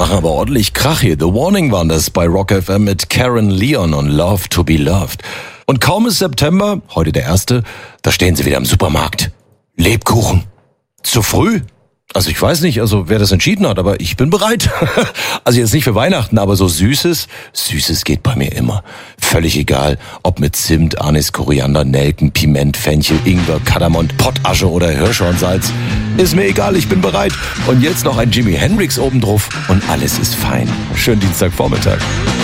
machen aber ordentlich Krach hier. The Warning waren das bei Rock FM mit Karen Leon und Love to be Loved. Und kaum ist September, heute der 1., da stehen sie wieder im Supermarkt. Lebkuchen. Zu früh? Also ich weiß nicht, wer das entschieden hat, aber ich bin bereit. Also jetzt nicht für Weihnachten, aber so Süßes geht bei mir immer. Völlig egal, ob mit Zimt, Anis, Koriander, Nelken, Piment, Fenchel, Ingwer, Kardamom, Pottasche oder Hirschhornsalz. Ist mir egal, ich bin bereit. Und jetzt noch ein Jimi Hendrix obendrauf und alles ist fein. Schönen Dienstagvormittag.